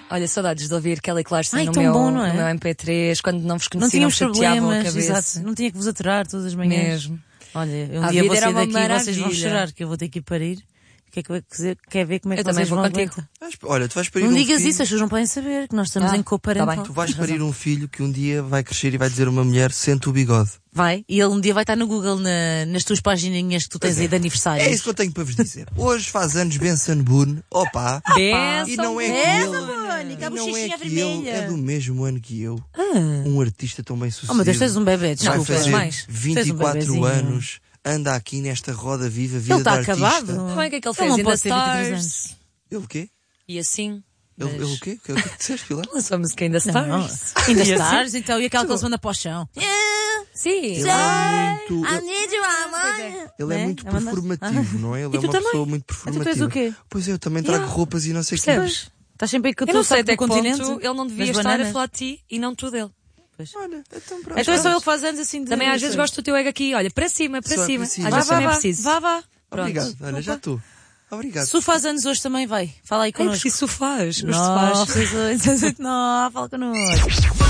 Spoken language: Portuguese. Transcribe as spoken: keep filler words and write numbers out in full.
Olha, saudades de ouvir Kelly Clarkson Ai, no, tão meu, bom, não é? no meu M P três, quando não vos Não conhecia, não, tínhamos chateavam a problemas, cabeça. exato. Não tinha que vos aturar todas as manhãs. Mesmo. Olha, um A dia vida vou era sair uma daqui e vocês vão maravilha. chorar, que eu vou ter que ir parir. Quer, que- quer, quer ver como é que Eu também vocês vou vão contigo. aguentar? Mas, olha, tu vais parir Não um digas filho, isso, as pessoas não podem saber que nós estamos Ah, em coparental. tá bem. tu vais Tens razão. parir um filho que um dia vai crescer e vai dizer a uma mulher, sente o bigode. Vai, e ele um dia vai estar no Google na- nas tuas pagininhas que tu tens aí de aniversário. É isso que eu tenho para vos dizer. Hoje faz anos Benson Boone, opa, Benção, e não é que Essa, ele, Mónica, a e não é bochechinha que ele vermelha. é do mesmo ano que eu. Ah. Um artista tão bem sucedido. Oh meu Deus, tens um bebê, vai desculpa. fazer mais. vinte Tens e um quatro bebezinho. anos, anda aqui nesta roda viva, vida Ele está de artista. acabado. Como é que é que ele Ele fez? não In pode the ter vinte e três Stars. anos. Ele o quê? E assim. Ele, mas- ele o quê? O que é que disseste, Pilar? Lançou a música In the Não, Stars. ainda E assim? estás, então, e aquela que ele se manda para o chão. Sim. Ele é muito, I ele, need you, amor. ele é Né? muito É uma- performativo, não é? Ele E é tu uma também? pessoa muito tu tens performativa. o quê? Pois é, eu também trago Yeah. roupas e não sei o quê. Percebes? Estás sempre aí que eu Eu não estou sei até do que continente. ponto ele não devia das estar bananas. a falar de ti e não tu dele. Olha, então pronto. Então é só ele que faz anos assim de... Também às vezes gosto do teu ego aqui, olha, para cima, para Só cima. para cima. Às Vá, vezes vá, também é vá, preciso. vá, vá. Pronto. Obrigado, olha, já estou. Obrigado. Se tu faz anos hoje também, vai. Fala aí É connosco. preciso sofás. Os Não, sofás. não, fala connosco.